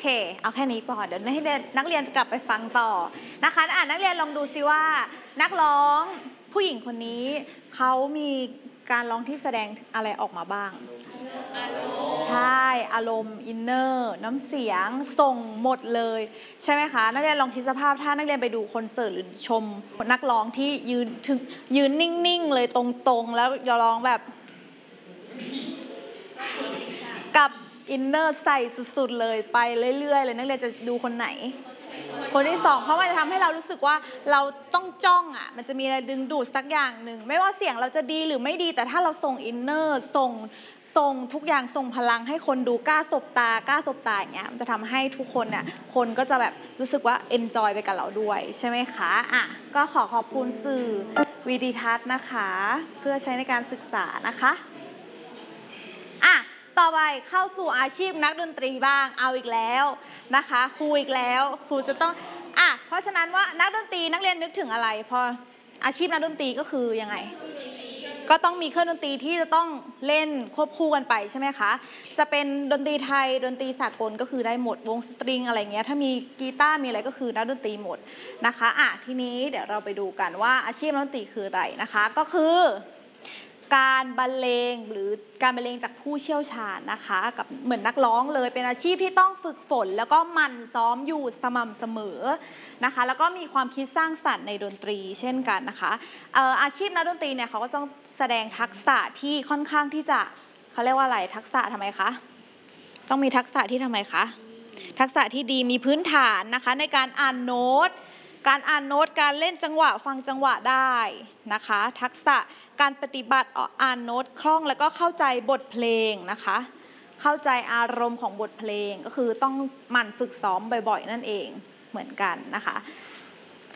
เคเอาแค่นี้ก่อนเดี๋ยวให้นักเรียนกลับไปฟังต่อนะคะนักเรียนลองดูซิว่านักร้องผู้หญิงคนนี้เขามีการร้องที่แสดงอะไรออกมาบ้างใช่อารมณ์อินเนอร์น้ำเสียงส่งหมดเลยใช่ไหมคะนักเรียนลองคิดสภาพถ้านักเรียนไปดูคอนเสิร์ตหรือชมนักร้องที่ยืนนิ่งๆเลยตรงๆแล้วอย่าร้องแบบกับอินเนอร์ใส่สุดๆเลยไปเรื่อยๆเลยนักเรียนจะดูคนไหนคนที่สองเพราะมันจะทำให้เรารู้สึกว่าเราต้องจ้องอ่ะมันจะมีอะไรดึงดูดสักอย่างหนึ่งไม่ว่าเสียงเราจะดีหรือไม่ดีแต่ถ้าเราส่งอินเนอร์ส่งทุกอย่างส่งพลังให้คนดูกล้าสบตอย่างเงี้ยมันจะทำให้ทุกคนเนี่ยคนก็จะแบบรู้สึกว่าเอนจอยไปกับเราด้วยใช่ไหมคะอ่ะก็ขอบคุณสื่อวิดิทัศน์นะคะเพื่อใช้ในการศึกษานะคะอ่ะต่อไปเข้าสู่อาชีพนักดนตรีบ้างเอาอีกแล้วนะคะครูอีกแล้วครูจะต้องเพราะฉะนั้นว่านักดนตรีนักเรียนนึกถึงอะไรพออาชีพนักดนตรีก็คือยังไงก็ต้องมีเครื่องดนตรีที่จะต้องเล่นควบคู่กันไปใช่ไหมคะจะเป็นดนตรีไทยดนตรีสากลก็คือได้หมดวงสตริงอะไรเงี้ยถ้ามีกีตาร์มีอะไรก็คือนักดนตรีหมดนะคะทีนี้เดี๋ยวเราไปดูกันว่าอาชีพนักดนตรีคืออะไรนะคะก็คือการบรรเลงหรือการบรรเลงจากผู้เชี่ยวชาญนะคะกับเหมือนนักร้องเลยเป็นอาชีพที่ต้องฝึกฝนแล้วก็หมั่นซ้อมอยู่สม่ำเสมอนะคะแล้วก็มีความคิดสร้างสรรค์ในดนตรีเช่นกันนะคะอาชีพนักดนตรีเนี่ยเขาก็ต้องแสดงทักษะที่ค่อนข้างที่จะเขาเรียกว่าอะไรทักษะทำไมคะต้องมีทักษะที่ทำไมคะทักษะที่ดีมีพื้นฐานนะคะในการอ่านโน้ตการเล่นจังหวะฟังจังหวะได้นะคะทักษะการปฏิบัติอ่านโน้ตคล่องแล้วก็เข้าใจบทเพลงนะคะเข้าใจอารมณ์ของบทเพลงก็คือต้องหมั่นฝึกซ้อมบ่อยๆนั่นเองเหมือนกันนะคะ